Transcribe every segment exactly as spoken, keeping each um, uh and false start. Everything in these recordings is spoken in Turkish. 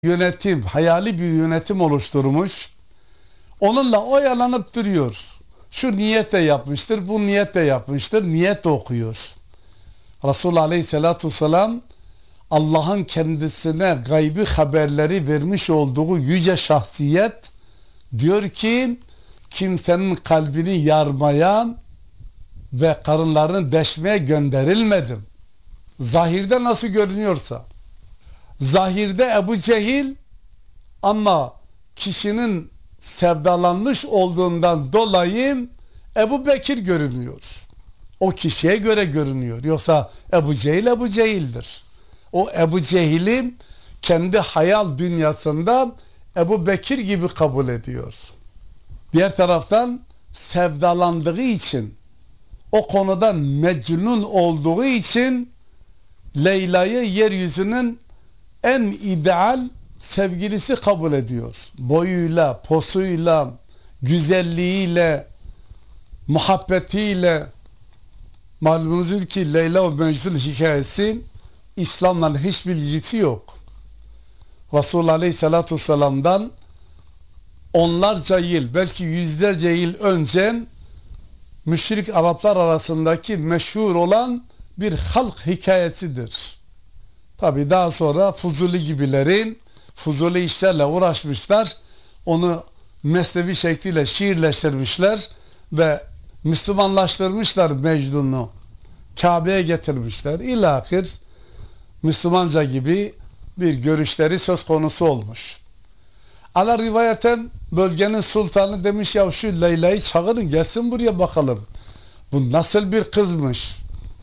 yönetim, hayali bir yönetim oluşturmuş. Onunla oyalanıp duruyor. Şu niyetle yapmıştır, bu niyetle yapmıştır, niyet okuyor. Resulullah Aleyhisselatü Vesselam Allah'ın kendisine gaybi haberleri vermiş olduğu yüce şahsiyet diyor ki kimsenin kalbini yarmaya ve karınlarını deşmeye gönderilmedim. Zahirde nasıl görünüyorsa, zahirde Ebu Cehil, ama kişinin sevdalanmış olduğundan dolayı Ebu Bekir görünüyor. O kişiye göre görünüyor. Yoksa Ebu Cehil Ebu Cehil'dir. O Ebu Cehil'i kendi hayal dünyasında Ebu Bekir gibi kabul ediyor. Diğer taraftan sevdalandığı için, o konuda mecnun olduğu için Leyla'yı yeryüzünün en ideal sevgilisi kabul ediyor. Boyuyla, posuyla, güzelliğiyle, muhabbetiyle. Malumunuzdur ki Leyla ve Mecnun hikayesi İslam'la hiçbir ilgisi yok. Resulullah Aleyhisselatü Vesselam'dan onlarca yıl, belki yüzlerce yıl önce müşrik Araplar arasındaki meşhur olan bir halk hikayesidir. Tabi daha sonra Fuzuli gibilerin Fuzuli işlerle uğraşmışlar. Onu mesnevi şekliyle şiirleştirmişler ve Müslümanlaştırmışlar Mecnun'u. Kabe'ye getirmişler. İlahir Müslümanca gibi bir görüşleri söz konusu olmuş. Ala rivayeten bölgenin sultanı demiş, ya şu Leyla'yı çağırın gelsin buraya bakalım. Bu nasıl bir kızmış?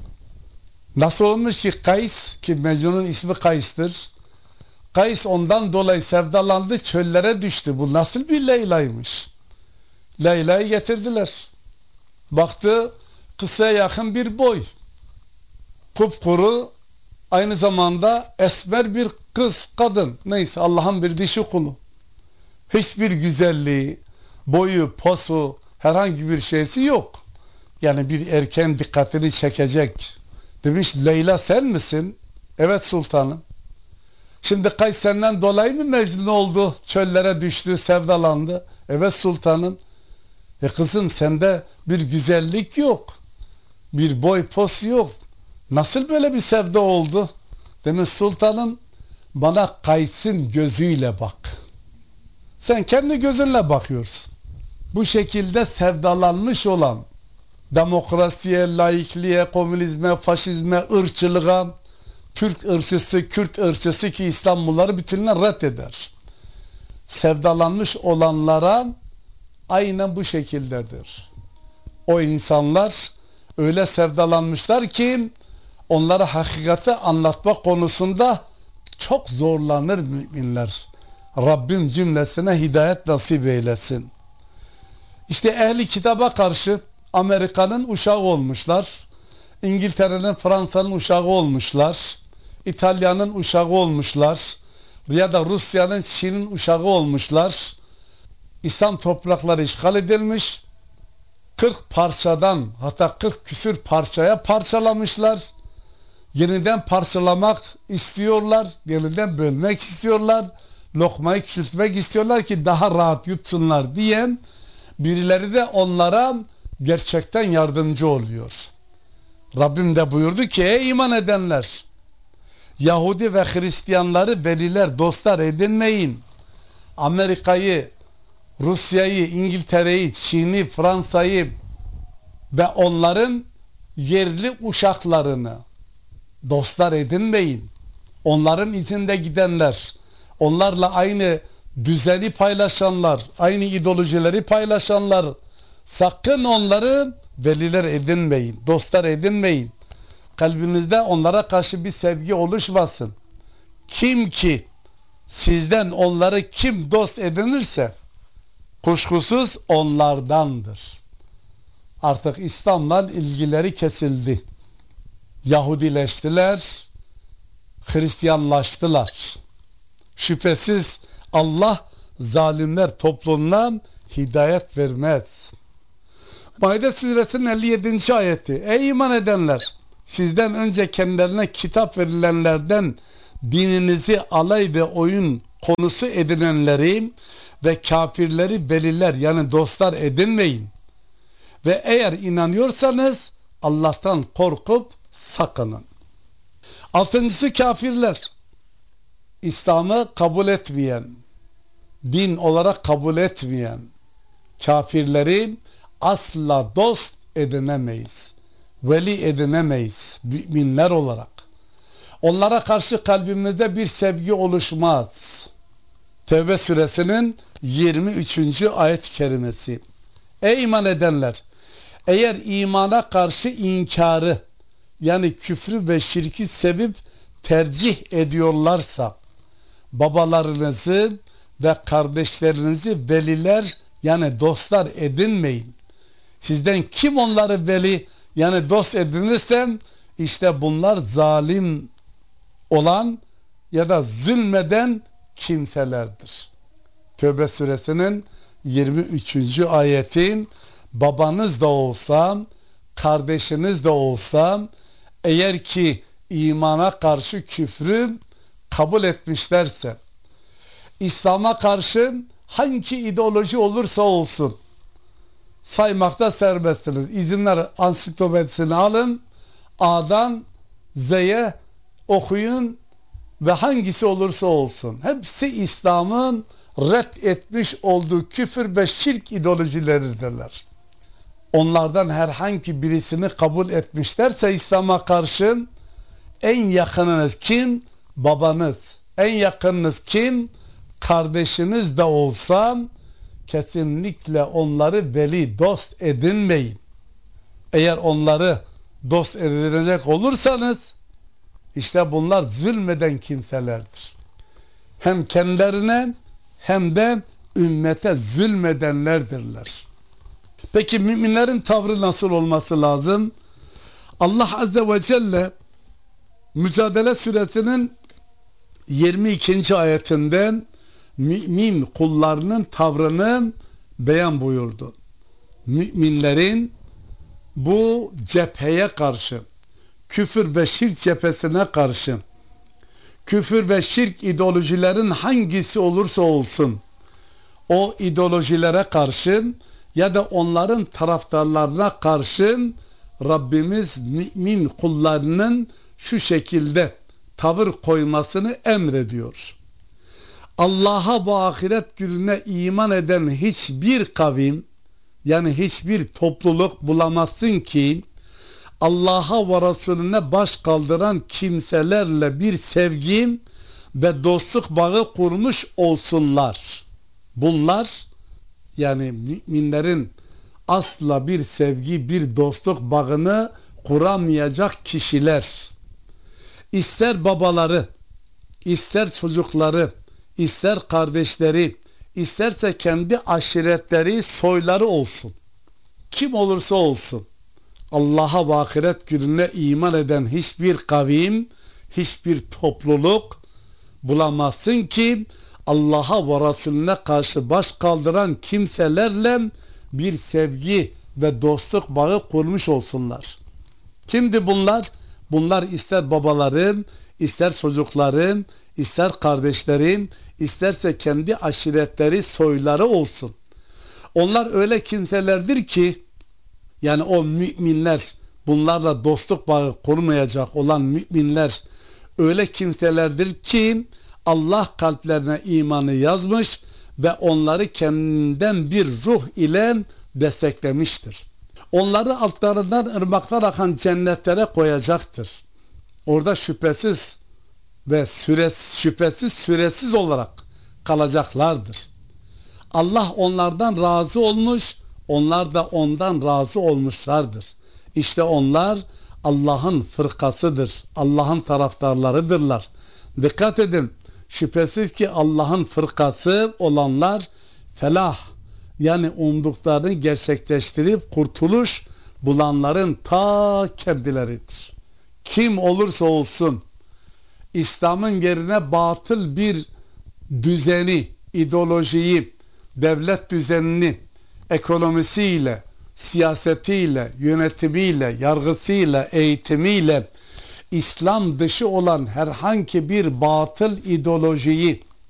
Nasıl olmuş ki Kays, ki Mecnun'un ismi Kays'tır. Kays ondan dolayı sevdalandı, çöllere düştü. Bu nasıl bir Leyla'ymış? Leyla'yı getirdiler. Baktı kısaya yakın bir boy. Kupkuru, aynı zamanda esmer bir kız, kadın. Neyse, Allah'ın bir dişi kulu. Hiçbir güzelliği, boyu, posu, herhangi bir şeysi yok. Yani bir erkeğin dikkatini çekecek. Demiş, Leyla sen misin? Evet sultanım. Şimdi Kays senden dolayı mı mecnun oldu? Çöllere düştü, sevdalandı. Evet sultanım. E kızım, sende bir güzellik yok. Bir boy pos yok. Nasıl böyle bir sevda oldu? Demiş, sultanım bana Kays'ın gözüyle bak. Sen kendi gözünle bakıyorsun. Bu şekilde sevdalanmış olan, demokrasiye, laikliğe, komünizme, faşizme, ırkçılığa, Türk ırkçısı, Kürt ırkçısı, ki İslam bunları bütünüyle reddeder. Sevdalanmış olanlara aynen bu şekildedir. O insanlar öyle sevdalanmışlar ki onlara hakikati anlatmak konusunda çok zorlanır müminler. Rabbim cümlesine hidayet nasip eylesin. İşte ehli kitaba karşı Amerika'nın uşağı olmuşlar. İngiltere'nin, Fransa'nın uşağı olmuşlar. İtalya'nın uşağı olmuşlar. Ya da Rusya'nın, Çin'in uşağı olmuşlar. İslam toprakları işgal edilmiş. kırk parçadan, hatta kırk küsür parçaya parçalamışlar. Yeniden parçalamak istiyorlar. Yeniden bölmek istiyorlar. Lokmayı küçültmek istiyorlar ki daha rahat yutsunlar diye birileri de onlara gerçekten yardımcı oluyor. Rabbim de buyurdu ki, ey iman edenler, Yahudi ve Hristiyanları veliler, dostlar edinmeyin. Amerika'yı, Rusya'yı, İngiltere'yi, Çin'i, Fransa'yı ve onların yerli uşaklarını dostlar edinmeyin. Onların izinde gidenler, onlarla aynı düzeni paylaşanlar, aynı ideolojileri paylaşanlar, sakın onları veliler edinmeyin, dostlar edinmeyin. Kalbinizde onlara karşı bir sevgi oluşmasın. Kim ki sizden onları kim dost edinirse kuşkusuz onlardandır. Artık İslam'la ilgileri kesildi. Yahudileştiler, Hristiyanlaştılar. Şüphesiz Allah zalimler toplumuna hidayet vermez. Maide suresinin elli yedinci ayeti. Ey iman edenler! Sizden önce kendilerine kitap verilenlerden dininizi alay ve oyun konusu edinenleri ve kafirleri veliler yani dostlar edinmeyin. Ve eğer inanıyorsanız Allah'tan korkup sakının. Altıncısı kafirler. İslam'ı kabul etmeyen, din olarak kabul etmeyen kafirleri asla dost edinemeyiz. Veli edinemeyiz müminler olarak. Onlara karşı kalbimizde bir sevgi oluşmaz. Tevbe suresinin yirmi üçüncü ayet-i kerimesi. Ey iman edenler! Eğer imana karşı inkarı yani küfrü ve şirki sevip tercih ediyorlarsa babalarınızı ve kardeşlerinizi veliler yani dostlar edinmeyin. Sizden kim onları veli yani dost edinirse işte bunlar zalim olan ya da zulmeden kimselerdir. Tövbe suresinin yirmi üçüncü ayetin babanız da olsa, kardeşiniz de olsa eğer ki imana karşı küfrü kabul etmişlerse, İslam'a karşı hangi ideoloji olursa olsun saymakta serbestsiniz. İzinler ansiklopedisini alın, A'dan Z'ye okuyun ve hangisi olursa olsun. Hepsi İslam'ın red etmiş olduğu küfür ve şirk ideolojileridirler. Onlardan herhangi birisini kabul etmişlerse İslam'a karşı en yakınınız kim? Babanız. En yakınınız kim? Kardeşiniz de olsa kesinlikle onları veli, dost edinmeyin. Eğer onları dost edinecek olursanız işte bunlar zulmeden kimselerdir. Hem kendilerine hem de ümmete zulmedenlerdirler. Peki müminlerin tavrı nasıl olması lazım? Allah Azze ve Celle Mücadele Suresinin yirmi ikinci ayetinden mümin kullarının tavrını beyan buyurdu. Müminlerin bu cepheye karşı, küfür ve şirk cephesine karşı, küfür ve şirk ideolojilerin hangisi olursa olsun, o ideolojilere karşı ya da onların taraftarlarına karşı Rabbimiz mümin kullarının şu şekilde tavır koymasını emrediyor. Allah'a ve ahiret gününe iman eden hiçbir kavim yani hiçbir topluluk bulamazsın ki Allah'a ve Resulüne baş kaldıran kimselerle bir sevgi ve dostluk bağı kurmuş olsunlar. Bunlar yani müminlerin asla bir sevgi, bir dostluk bağını kuramayacak kişiler. İster babaları, ister çocukları, ister kardeşleri, isterse kendi aşiretleri, soyları olsun. Kim olursa olsun. Allah'a ve ahiret gününe iman eden hiçbir kavim, hiçbir topluluk bulamazsın ki Allah'a ve Resulüne karşı baş kaldıran kimselerle bir sevgi ve dostluk bağı kurmuş olsunlar. Kimdi bunlar? Bunlar ister babaların, ister çocukların, ister kardeşlerin, isterse kendi aşiretleri, soyları olsun. Onlar öyle kimselerdir ki yani o müminler, bunlarla dostluk bağı kurmayacak olan müminler öyle kimselerdir ki Allah kalplerine imanı yazmış ve onları kendinden bir ruh ile desteklemiştir. Onları altlarından ırmaklar akan cennetlere koyacaktır. Orada şüphesiz ve süresiz, şüphesiz süresiz olarak kalacaklardır. Allah onlardan razı olmuş, onlar da ondan razı olmuşlardır. İşte onlar Allah'ın fırkasıdır, Allah'ın taraftarlarıdırlar. Dikkat edin, şüphesiz ki Allah'ın fırkası olanlar felah, yani umduklarını gerçekleştirip kurtuluş bulanların ta kendileridir. Kim olursa olsun İslam'ın yerine batıl bir düzeni, ideolojiyi, devlet düzenini, ekonomisiyle, siyasetiyle, yönetimiyle, yargısıyla, eğitimiyle İslam dışı olan herhangi bir batıl ideolojiyi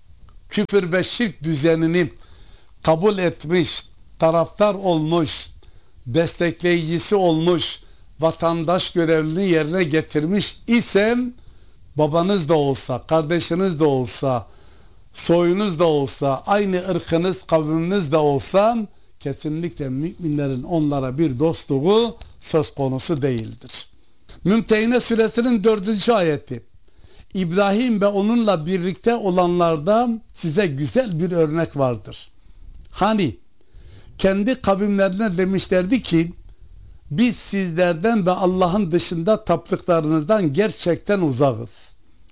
küfür ve şirk düzenini kabul etmiş, taraftar olmuş, destekleyicisi olmuş, vatandaş görevini yerine getirmiş isem, babanız da olsa, kardeşiniz de olsa, soyunuz da olsa, aynı ırkınız, kavminiz de olsa, kesinlikle müminlerin onlara bir dostluğu söz konusu değildir. Mümtehine suresinin dördüncü ayeti. İbrahim ve onunla birlikte olanlardan size güzel bir örnek vardır. Hani kendi kavimlerine demişlerdi ki, biz sizlerden ve Allah'ın dışında taptıklarınızdan gerçekten uzağız.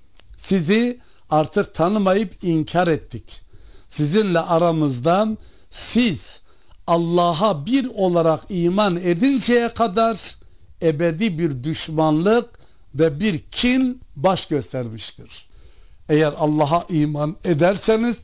Sizi artık tanımayıp inkar ettik. Sizinle aramızdan siz Allah'a bir olarak iman edinceye kadar ebedi bir düşmanlık ve bir kin baş göstermiştir. Eğer Allah'a iman ederseniz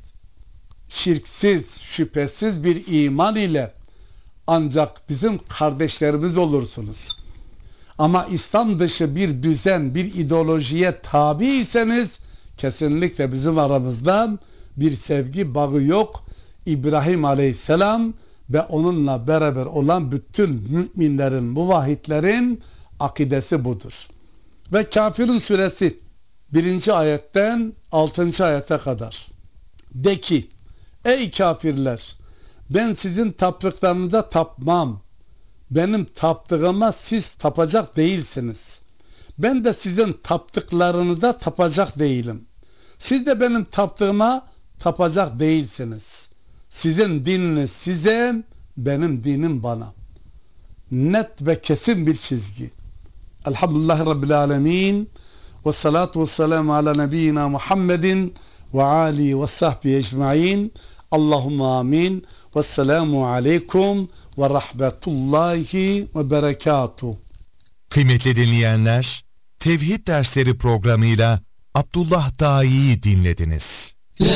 şirksiz, şüphesiz bir iman ile ancak bizim kardeşlerimiz olursunuz. Ama İslam dışı bir düzen, bir ideolojiye tabiyseniz kesinlikle bizim aramızda bir sevgi bağı yok. İbrahim Aleyhisselam ve onunla beraber olan bütün müminlerin, muvahhidlerin akidesi budur. Ve Kafirun suresi birinci ayetten altıncı ayete kadar. De ki, ey kafirler, ben sizin taptıklarınıza tapmam. Benim taptığıma siz tapacak değilsiniz. Ben de sizin taptıklarınıza tapacak değilim. Siz de benim taptığıma tapacak değilsiniz. Sizin dininiz size, benim dinim bana. Net ve kesin bir çizgi. Elhamdülillahi Rabbil Alemin. Ve salatu ve selamu ala nebiyyina Muhammedin ve ali ve sahbihi ecma'in. Allahümme amin. Vesselamu aleyküm ve rahmetullahi ve berekatuhu. Kıymetli dinleyenler, Tevhid Dersleri programıyla Abdullah Dai'yi dinlediniz.